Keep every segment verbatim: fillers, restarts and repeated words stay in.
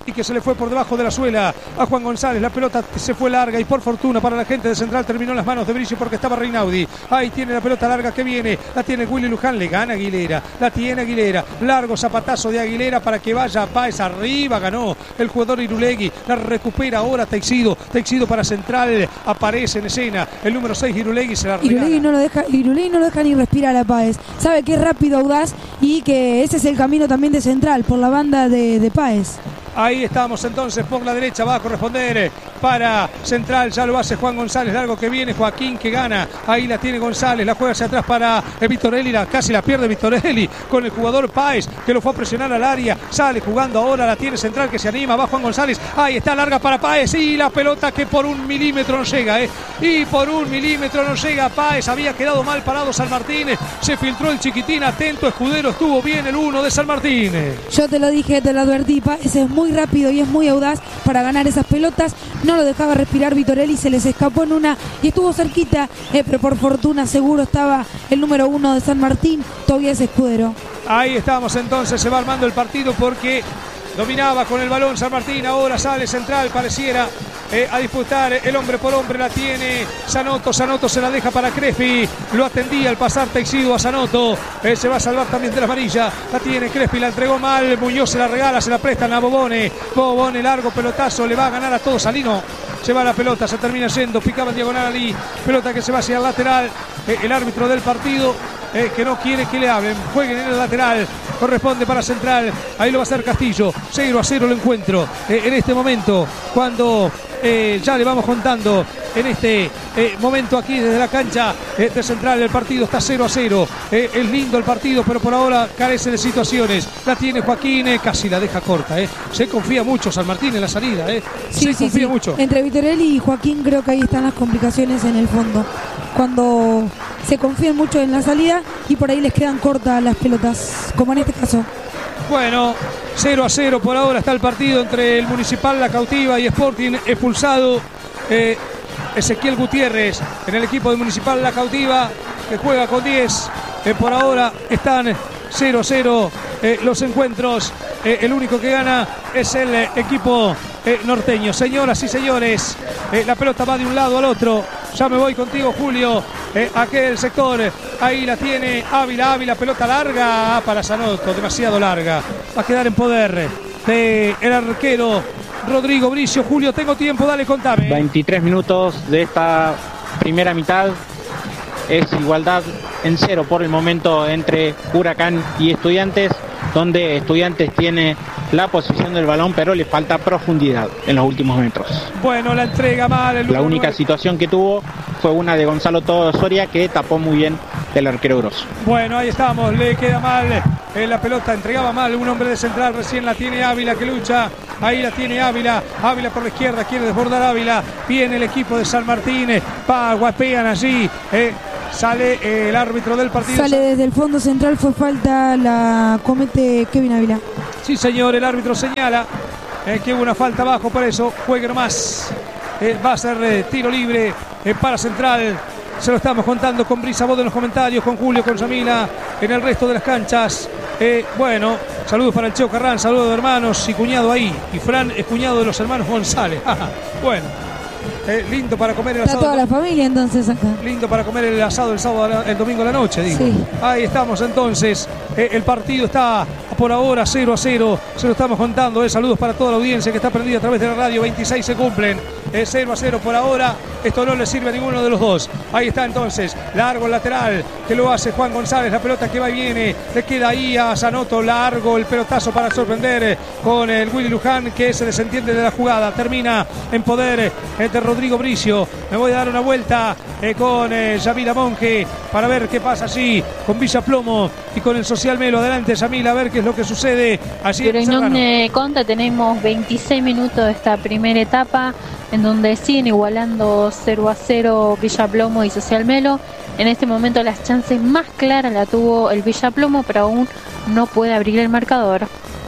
y que se le fue por debajo de la suela a Juan González. La pelota se fue larga y por fortuna para la gente de Central terminó en las manos de Bricio porque estaba Reinaudi. Ahí tiene la pelota larga que viene, la tiene Willy Luján, le gana Aguilera, la tiene Aguilera, largo zapatazo de Aguilera para que vaya Páez arriba, ganó el jugador Irulegui, la recupera ahora Teixido, Teixido para Central, aparece en escena el número seis Irulegui, se la regala. Irulegui no lo deja, Irulegui no lo deja ni respirar a Páez, sabe que es rápido, audaz y que ese es el camino también de Central por la banda de, de Páez. Ahí estamos entonces por la derecha, va a corresponder para Central, ya lo hace Juan González, largo que viene, Joaquín que gana, ahí la tiene González, la juega hacia atrás para Vitorelli, la, casi la pierde Vitorelli con el jugador Páez que lo fue a presionar al área, sale jugando ahora, la tiene Central que se anima, va Juan González, ahí está larga para Páez y la pelota que por un milímetro no llega, eh, y por un milímetro no llega Páez, había quedado mal parado San Martín, se filtró el chiquitín, atento Escudero, estuvo bien el uno de San Martín. Yo te lo dije, te lo advertí, Páez es muy muy rápido y es muy audaz para ganar esas pelotas, no lo dejaba respirar Vitorelli, se les escapó en una y estuvo cerquita, eh, pero por fortuna seguro estaba el número uno de San Martín, Tobías Escudero. Ahí estamos entonces, se va armando el partido porque dominaba con el balón San Martín, ahora sale Central, pareciera eh, a disputar el hombre por hombre, la tiene Zanotto, Zanotto se la deja para Crespi, lo atendía al pasar Teixido a Zanotto, eh, se va a salvar también de la amarilla, la tiene Crespi, la entregó mal, Muñoz se la regala, se la prestan a Bobone, Bobone largo pelotazo, le va a ganar a todo Salino, se va la pelota, se termina yendo, picaba en diagonal Ali, pelota que se va hacia el lateral, eh, el árbitro del partido Eh, que no quiere que le hablen, jueguen en el lateral, corresponde para Central, ahí lo va a hacer Castillo, cero a cero el encuentro, eh, en este momento, cuando eh, ya le vamos contando, en este eh, momento aquí desde la cancha eh, de Central, el partido está cero a cero, eh, es lindo el partido, pero por ahora carece de situaciones, la tiene Joaquín, eh, casi la deja corta, eh. se confía mucho San Martín en la salida, eh. sí, se sí, confía sí. mucho. Entre Vitorelli y Joaquín creo que ahí están las complicaciones en el fondo, cuando se confían mucho en la salida y por ahí les quedan cortas las pelotas, como en este caso. Bueno, cero a cero por ahora está el partido entre el Municipal La Cautiva y Sporting, expulsado eh, Ezequiel Gutiérrez en el equipo del Municipal La Cautiva, que juega con diez, eh, por ahora están cero a cero eh, los encuentros, eh, el único que gana es el eh, equipo eh, norteño. Señoras y señores, eh, la pelota va de un lado al otro, ya me voy contigo Julio, eh, aquel sector, ahí la tiene Ávila, Ávila, pelota larga para Zanotto, demasiado larga, va a quedar en poder de el arquero Rodrigo Bricio. Julio, tengo tiempo, dale, contame. veintitrés minutos de esta primera mitad, es igualdad en cero por el momento entre Huracán y Estudiantes, donde Estudiantes tiene la posición del balón, pero le falta profundidad en los últimos metros. Bueno, la entrega mal. El la única nueve. Situación que tuvo fue una de Gonzalo Todo Soria, que tapó muy bien el arquero Grosso. Bueno, ahí estamos, le queda mal eh, la pelota, entregaba mal un hombre de Central, recién la tiene Ávila que lucha, ahí la tiene Ávila, Ávila por la izquierda, quiere desbordar Ávila, viene el equipo de San Martín, va, guapean allí, eh, sale eh, el árbitro del partido. Sale desde el fondo central, fue falta, la comete Kevin Ávila. Sí señor, el árbitro señala eh, que hubo una falta abajo, por eso juegue nomás, eh, va a ser eh, tiro libre eh, para Central. Se lo estamos contando con Brisa Bod en los comentarios, con Julio, con Yamila, en el resto de las canchas. Eh, bueno, saludos para el Cheo Carrán, saludos de hermanos y cuñado ahí. Y Fran es cuñado de los hermanos González. Bueno, eh, lindo para comer el asado. Está toda la familia entonces acá. Lindo para comer el asado el sábado, el domingo a la noche, digo. Sí. Ahí estamos entonces. Eh, el partido está por ahora cero a cero. Se lo estamos contando. Eh. Saludos para toda la audiencia que está prendida a través de la radio. veintiséis se cumplen. Eh, cero a cero por ahora. Esto no le sirve a ninguno de los dos. Ahí está entonces. Largo el lateral que lo hace Juan González. La pelota que va y viene. Le queda ahí a Zanotto. Largo el pelotazo para sorprender eh, con el Willy Luján, que se desentiende de la jugada. Termina en poder eh, de Rodrigo Bricio. Me voy a dar una vuelta eh, con eh, Yamila Monge para ver qué pasa allí con Villa Plomo y con el Social Melo. Adelante, Yamila, a ver qué es lo que sucede allí. Pero en eh, Conta tenemos veintiséis minutos de esta primera etapa, en donde siguen igualando cero a cero Villa Plomo y Social Melo. En este momento las chances más claras la tuvo el Villa Plomo, pero aún no puede abrir el marcador.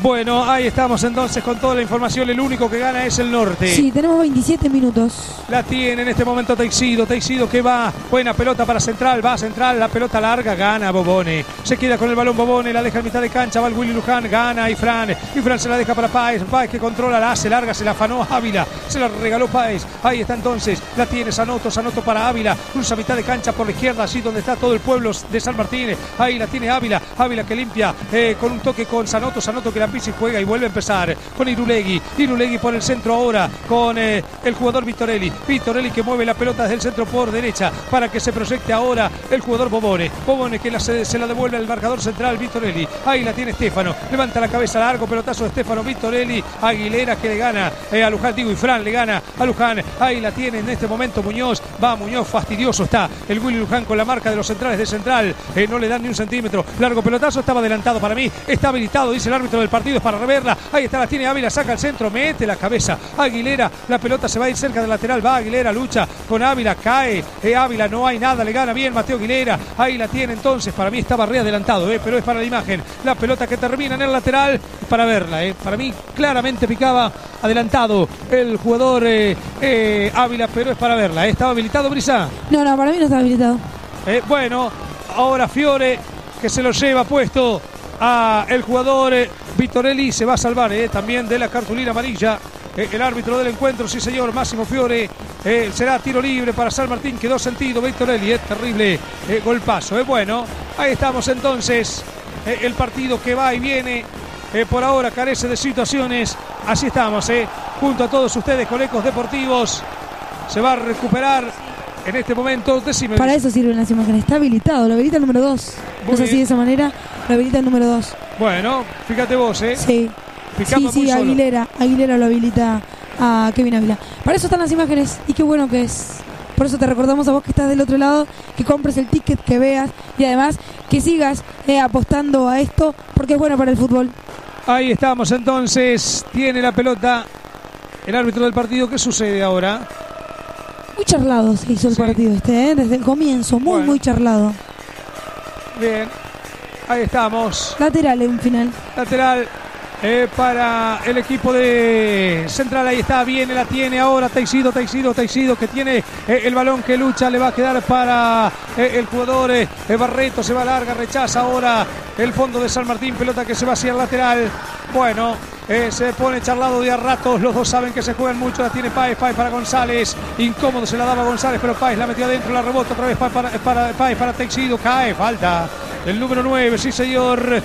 Bueno, ahí estamos entonces con toda la información. El único que gana es el norte. Sí, tenemos veintisiete minutos. La tiene en este momento Teixido. Teixido que va. Buena pelota para Central. Va a Central. La pelota larga. Gana Bobone. Se queda con el balón Bobone. La deja en mitad de cancha. Va el Willy Luján. Gana Ifrán. Ifrán se la deja para Páez. Páez que controla. La hace larga. Se la afanó Ávila. Se la regaló Páez. Ahí está entonces. La tiene Sanoto. Sanoto para Ávila. Cruza mitad de cancha por la izquierda. Así donde está todo el pueblo de San Martín. Ahí la tiene Ávila. Ávila que limpia eh, con un toque con Sanoto. Sanoto que la pisa y juega y vuelve a empezar con Irulegui. Irulegui por el centro ahora con eh, el jugador Vittorelli. Vittorelli que mueve la pelota desde el centro por derecha para que se proyecte ahora el jugador Bobone. Bobone que la, se, se la devuelve al marcador central Vittorelli. Ahí la tiene Stefano. Levanta la cabeza largo. Pelotazo de Stefano. Vittorelli. Aguilera que le gana eh, a Luján. Digo, y Fran le gana a Luján. Ahí la tiene en este momento Muñoz. Va Muñoz. Fastidioso está el Willy Luján con la marca de los centrales de Central. Eh, no le dan ni un centímetro. Largo pelotazo. Estaba adelantado para mí. Está habilitado. Dice el árbitro del partido. Es para reverla. Ahí está. La tiene Ávila. Saca el centro. Mete la cabeza. Aguilera. La pelota se va a ir cerca del lateral. Va Aguilera. Lucha con Ávila. Cae. Eh, Ávila. No hay nada. Le gana bien Mateo Aguilera. Ahí la tiene entonces. Para mí estaba re adelantado. Eh, pero es para la imagen. La pelota que termina en el lateral. Para verla. Eh. Para mí claramente picaba adelantado el jugador eh, eh, Ávila. Pero es para verla. Eh. ¿Estaba habilitado, Brisa? No, no. Para mí no estaba habilitado. Eh, bueno. Ahora Fiore que se lo lleva puesto a el jugador eh, Vittorelli. Se va a salvar eh, también de la cartulina amarilla. Eh, el árbitro del encuentro, sí señor, Máximo Fiore. Eh, será tiro libre para San Martín. Quedó sentido Vittorelli. Eh, terrible eh, golpazo. Eh. Bueno, ahí estamos entonces. Eh, el partido que va y viene. Eh, por ahora carece de situaciones. Así estamos, eh, junto a todos ustedes con Ecos Deportivos. Se va a recuperar en este momento. Decime. Para eso sirven las imágenes. Está habilitado. Lo habilita el número dos. No es así de esa manera. Lo habilita el número dos. Bueno, fíjate vos, ¿eh? Sí. Picamos sí, sí, Aguilera. Aguilera lo habilita a Kevin Ávila. Para eso están las imágenes. Y qué bueno que es. Por eso te recordamos a vos que estás del otro lado, que compres el ticket, que veas y además que sigas eh, apostando a esto porque es bueno para el fútbol. Ahí estamos entonces. Tiene la pelota el árbitro del partido. ¿Qué sucede ahora? Muy charlado se hizo el sí. partido este, ¿eh? Desde el comienzo. Muy, bueno. muy charlado. Bien. Ahí estamos. Lateral en un final. Lateral. Eh, para el equipo de Central. Ahí está, viene, la tiene ahora Teixido, Teixido, Teixido que tiene eh, el balón que lucha, le va a quedar para eh, el jugador eh, Barreto, se va larga, rechaza ahora el fondo de San Martín, pelota que se va hacia el lateral. Bueno, eh, se pone charlado de a ratos, los dos saben que se juegan mucho, la tiene Páez, Páez para González, incómodo se la daba González, pero Páez la metió adentro, la rebota otra vez para, para, para Páez, para Teixido, cae, falta. El número nueve, sí señor,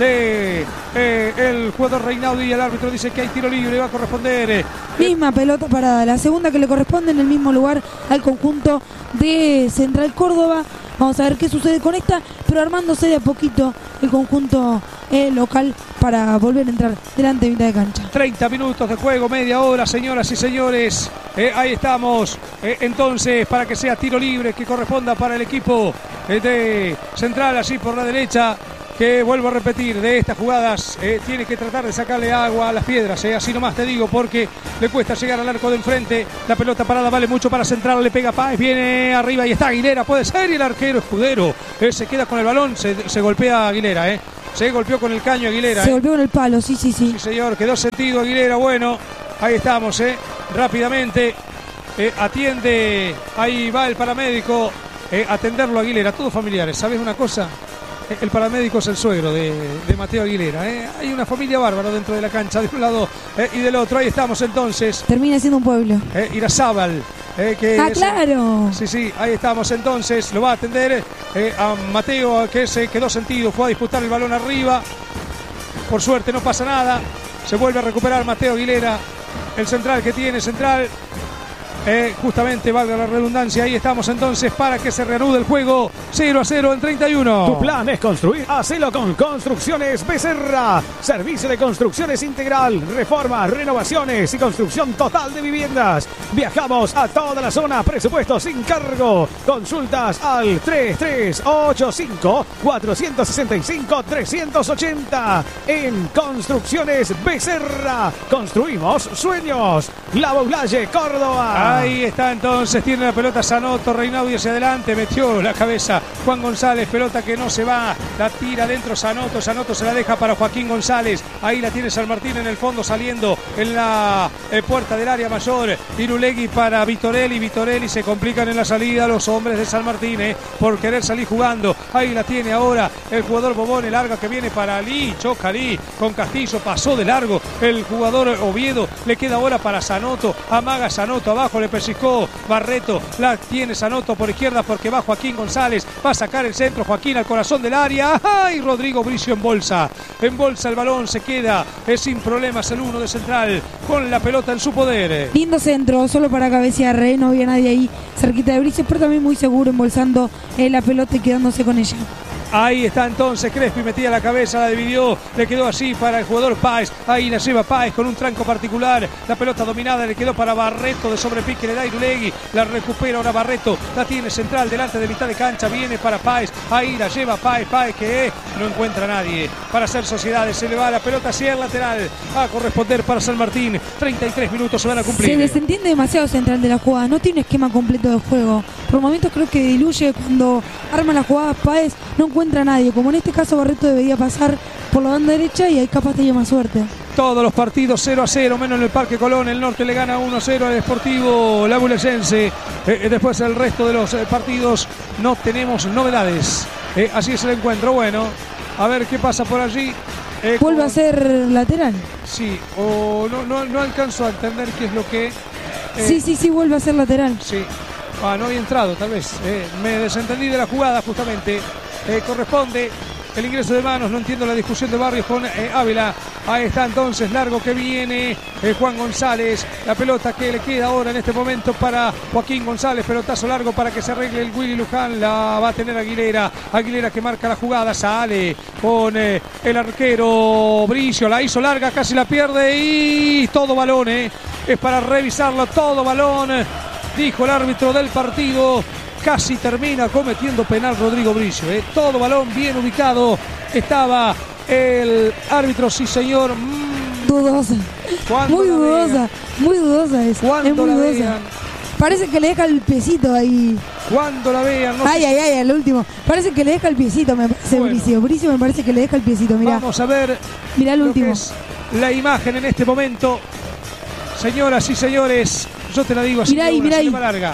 de eh, el jugador Reinaldo, y el árbitro dice que hay tiro libre, va a corresponder. Eh, Misma pelota parada, la segunda que le corresponde en el mismo lugar al conjunto de Central Córdoba. Vamos a ver qué sucede con esta, pero armándose de a poquito el conjunto eh, local para volver a entrar delante de mitad de cancha. treinta minutos de juego, media hora, señoras y señores. Eh, ahí estamos. Eh, entonces, para que sea tiro libre, que corresponda para el equipo eh, de Central, así por la derecha. Que vuelvo a repetir, de estas jugadas eh, tiene que tratar de sacarle agua a las piedras, eh, así nomás te digo, porque le cuesta llegar al arco de enfrente. La pelota parada vale mucho para Central, le pega Páez, viene arriba y está Aguilera, puede ser, y el arquero Escudero eh, se queda con el balón, se, se golpea Aguilera, eh. se golpeó con el caño Aguilera. Se eh. golpeó con el palo, sí, sí, sí. Sí señor, quedó sentido Aguilera, bueno, ahí estamos, eh, rápidamente eh, atiende, ahí va el paramédico, eh, atenderlo Aguilera, todos familiares, ¿sabes una cosa? El paramédico es el suegro de, de Mateo Aguilera. ¿eh? Hay una familia bárbara dentro de la cancha, de un lado eh, y del otro. Ahí estamos entonces. Termina siendo un pueblo. Eh, Irazábal. Eh, que ah, es, claro. Sí, sí, ahí estamos entonces. Lo va a atender eh, a Mateo, que se quedó sentido. Fue a disputar el balón arriba. Por suerte no pasa nada. Se vuelve a recuperar Mateo Aguilera. El central que tiene, central. Eh, justamente, valga la redundancia, ahí estamos entonces para que se reanude el juego. Cero a cero en treinta y uno. Tu plan es construir, hacelo con Construcciones Becerra. Servicio de construcciones integral, reformas, renovaciones y construcción total de viviendas. Viajamos a toda la zona, presupuesto sin cargo. Consultas al tres tres ocho cinco, cuatro seis cinco, tres ocho cero. En Construcciones Becerra construimos sueños. La Boulaye, Córdoba. Ahí está entonces, tiene la pelota Zanotto, Reinaudi hacia adelante, metió la cabeza Juan González, pelota que no se va, la tira dentro Zanotto, Zanotto se la deja para Joaquín González, ahí la tiene San Martín en el fondo saliendo en la eh, puerta del área mayor, Irulegui para Vitorelli, Vitorelli se complican en la salida los hombres de San Martín eh, por querer salir jugando, ahí la tiene ahora el jugador Bobone, larga que viene para Ali, choca Ali con Castillo, pasó de largo el jugador Oviedo, le queda ahora para Zanotto, amaga Zanotto, abajo le pellizcó Barreto, la tiene Zanotto por izquierda porque va Joaquín González, va a sacar el centro Joaquín al corazón del área, ¡ay! Rodrigo Bricio en bolsa, en bolsa el balón, se queda es sin problemas el uno de Central con la pelota en su poder. Lindo centro, solo para cabecear, ¿eh? No había nadie ahí cerquita de Bricio, pero también muy seguro embolsando eh, la pelota y quedándose con ella. Ahí está entonces Crespi, metía la cabeza, la dividió, le quedó así para el jugador Páez, ahí la lleva Páez con un tranco particular, la pelota dominada le quedó para Barreto, de sobrepique le da Irulegui, la recupera ahora Barreto, la tiene Central delante de mitad de cancha, viene para Páez, ahí la lleva Páez, Páez que no encuentra a nadie para hacer sociedades, se le va la pelota hacia el lateral, a corresponder para San Martín, treinta y tres minutos se van a cumplir. Se desentiende demasiado Central de la jugada, no tiene esquema completo de juego, por momentos creo que diluye cuando arma la jugada Páez, no encuentra a nadie, como en este caso Barreto debería pasar por la banda derecha y ahí capaz tenía más suerte. Todos los partidos cero a cero, menos en el Parque Colón, el Norte le gana uno a cero al Sportivo Labulesense, eh, después el resto de los eh, partidos no tenemos novedades, eh, así es el encuentro, bueno, a ver qué pasa por allí. Eh, ¿Vuelve con... a ser lateral? Sí, o no, no, no alcanzo a entender qué es lo que... Eh, sí, sí, sí, vuelve a ser lateral. Sí, ah, no había entrado tal vez, eh, me desentendí de la jugada justamente. Eh, corresponde el ingreso de manos, no entiendo la discusión de Barrios con eh, Ávila, ahí está entonces largo que viene eh, Juan González, la pelota que le queda ahora en este momento para Joaquín González, pelotazo largo para que se arregle el Willy Luján, la va a tener Aguilera, Aguilera que marca la jugada, sale con eh, el arquero Bricio, la hizo larga, casi la pierde y todo balón, eh, es para revisarlo, todo balón, dijo el árbitro del partido. Casi termina cometiendo penal Rodrigo Bricio, ¿eh? Todo balón bien ubicado. Estaba el árbitro, sí señor. Mm. Dudosa. Muy dudosa. Vean? Muy dudosa es. Cuando es muy la dudosa. Vean. Parece que le deja el piecito ahí. Cuando la vean. No ay, sé ay, ay, el último. Parece que le deja el piecito, me parece bueno. Bricio. Bricio me parece que le deja el piecito, mirá. Vamos a ver. Mirá el último. Es la imagen en este momento. Señoras y señores, yo te la digo así. Mirá ahí, mirá ahí. Larga.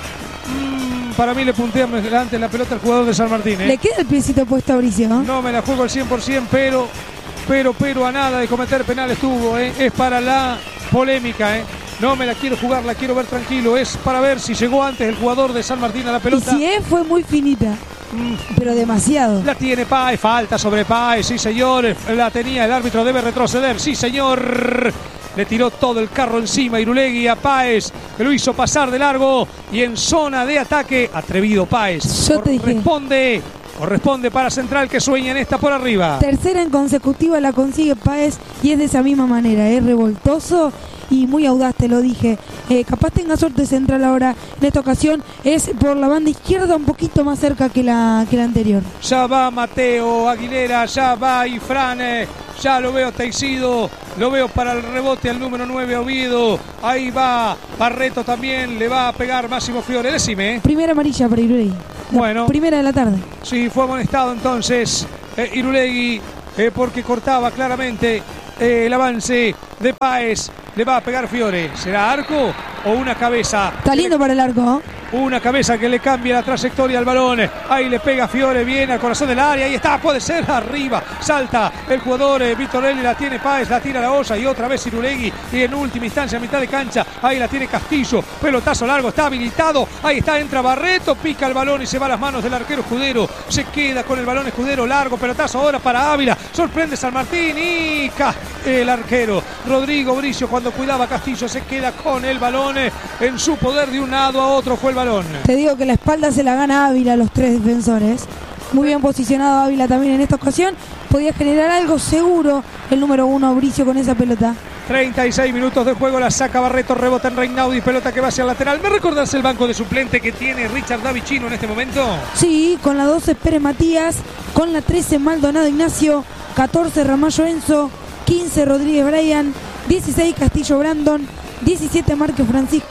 Mm. Para mí le puntea delante la pelota al jugador de San Martín. ¿eh? ¿Le queda el piecito puesto a Bricio? ¿no? No me la juego al cien por ciento, pero, pero, pero a nada de cometer penal estuvo. ¿eh? Es para la polémica. ¿eh? No me la quiero jugar, la quiero ver tranquilo. Es para ver si llegó antes el jugador de San Martín a la pelota. Y si es, fue muy finita. Mm. Pero demasiado. La tiene Páez, falta sobre Páez, sí señor. La tenía, el árbitro debe retroceder, sí señor. Le tiró todo el carro encima Irulegui a Páez, que lo hizo pasar de largo y en zona de ataque, atrevido Páez. Yo te dije. Corresponde, corresponde para Central que sueña en esta por arriba. Tercera en consecutiva la consigue Páez y es de esa misma manera, es revoltoso y muy audaz, te lo dije. Eh, capaz tenga suerte Central ahora. En esta ocasión es por la banda izquierda, un poquito más cerca que la, que la anterior. Ya va Mateo Aguilera, ya va Ifrán, eh, ya lo veo Teixido, lo veo para el rebote al número nueve Oviedo. Ahí va Barreto también, le va a pegar Máximo Fiore. Decime. Primera amarilla para Irulegui. Bueno. Primera de la tarde. Sí, fue amonestado entonces eh, Irulegui eh, porque cortaba claramente eh, el avance de Páez. Le va a pegar Fiore. ¿Será arco o una cabeza? Está lindo para el arco. Una cabeza que le cambia la trayectoria al balón. Ahí le pega Fiore, viene al corazón del área. Ahí está, puede ser arriba. Salta el jugador eh, Vitorelli, la tiene Páez, la tira a la olla y otra vez Irulegui. Y en última instancia, a mitad de cancha, ahí la tiene Castillo. Pelotazo largo, está habilitado. Ahí está, entra Barreto, pica el balón y se va a las manos del arquero Escudero. Se queda con el balón Escudero, largo, pelotazo ahora para Ávila. Sorprende San Martín y ca el arquero Rodrigo Bricio cuando cuidaba a Castillo se queda con el balón en su poder. De un lado a otro fue el balón. Te digo que la espalda se la gana Ávila, los tres defensores. Muy bien posicionado Ávila también en esta ocasión. Podía generar algo seguro el número uno Bricio con esa pelota. treinta y seis minutos de juego, la saca Barreto, rebota en Reinaudi, pelota que va hacia el lateral. ¿Me recordás el banco de suplente que tiene Richard Davicino en este momento? Sí, con la doce Pérez Matías, con la trece Maldonado Ignacio, catorce Ramallo Enzo, quince Rodríguez Brian, dieciséis Castillo Brandon, diecisiete Márquez Francisco,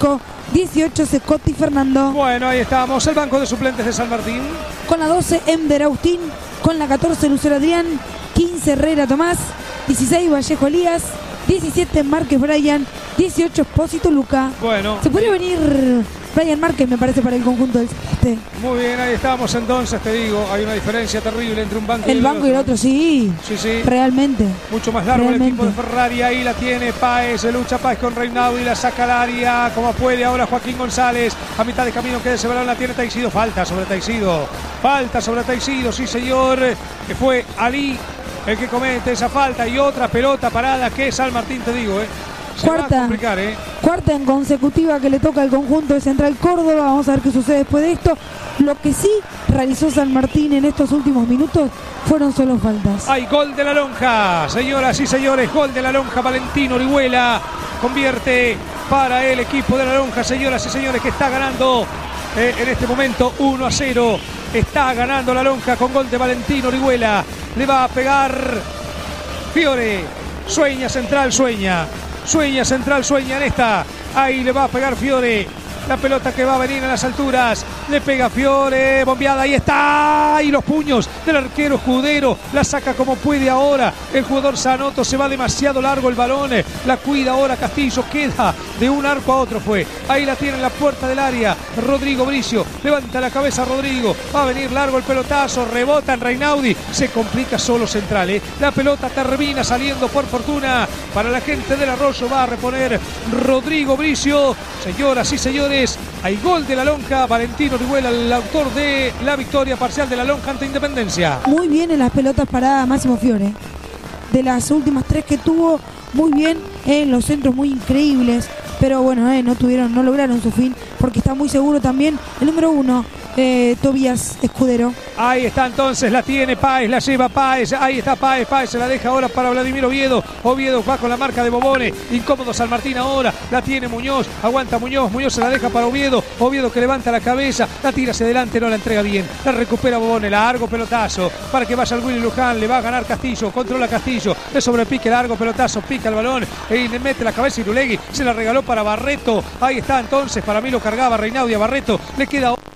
dieciocho Secotti Fernando. Bueno, ahí estamos, el banco de suplentes de San Martín. Con la doce Emder Agustín, con la catorce Lucero Adrián, quince Herrera Tomás, dieciséis Vallejo Elías, diecisiete Márquez Brian, dieciocho Espósito Luca. Bueno. Se podría venir Brian Márquez, me parece, para el conjunto del Celeste. Muy bien, ahí estamos entonces, te digo, hay una diferencia terrible entre un banco y el, el banco otro. y el otro, sí. Sí, sí. Realmente. Mucho más largo Realmente. el equipo de Ferrari, ahí la tiene Páez, se lucha Páez con Reinaudi, la saca al área como puede ahora Joaquín González, a mitad de camino queda ese balón, la tiene Taixido, falta sobre Taixido, falta sobre Taixido, sí señor, que fue Ali el que comete esa falta y otra pelota parada que San Martín, te digo, eh. Se Cuarta, va a complicar, ¿eh? Cuarta en consecutiva que le toca al conjunto de Central Córdoba. Vamos a ver qué sucede después de esto. Lo que sí realizó San Martín en estos últimos minutos fueron solo faltas. Hay gol de la Lonja, señoras y señores, gol de la Lonja. Valentino Orihuela convierte para el equipo de la Lonja, señoras y señores, que está ganando eh, en este momento uno a cero. Está ganando la Lonja con gol de Valentino Orihuela. Le va a pegar Fiore. Sueña Central, sueña. Sueña Central, sueña en esta. Ahí le va a pegar Fiore. La pelota que va a venir a las alturas. Le pega Fiore. Bombeada. Ahí está. Y los puños del arquero Escudero. La saca como puede ahora. El jugador Zanotto. Se va demasiado largo el balón. La cuida ahora Castillo. Queda de un arco a otro. Fue. Ahí la tiene en la puerta del área. Rodrigo Bricio. Levanta la cabeza Rodrigo. Va a venir largo el pelotazo. Rebota en Reinaudi. Se complica solo Central. ¿eh? La pelota termina saliendo por fortuna. Para la gente del Arroyo va a reponer Rodrigo Bricio. Señoras y señores. Hay gol de la Lonja, Valentino Orihuela, el autor de la victoria parcial de la Lonja ante Independencia. Muy bien en las pelotas paradas Máximo Fiore. De las últimas tres que tuvo, muy bien en los centros, muy increíbles. Pero bueno, eh, no tuvieron, no lograron su fin, porque está muy seguro también el número uno, eh, Tobías Escudero. Ahí está entonces, la tiene Páez, la lleva Páez, ahí está Páez, Páez se la deja ahora para Vladimir Oviedo, Oviedo va con la marca de Bobone, incómodo San Martín ahora, la tiene Muñoz, aguanta Muñoz, Muñoz se la deja para Oviedo, Oviedo que levanta la cabeza, la tira hacia adelante, no la entrega bien, la recupera Bobone, largo pelotazo, para que vaya el Willy Luján, le va a ganar Castillo, controla Castillo, le sobrepique, largo pelotazo, pica el balón, y le mete la cabeza y Irulegui, se la regaló para Barreto, ahí está entonces, para mí lo cargaba Reinaudi a Barreto, le queda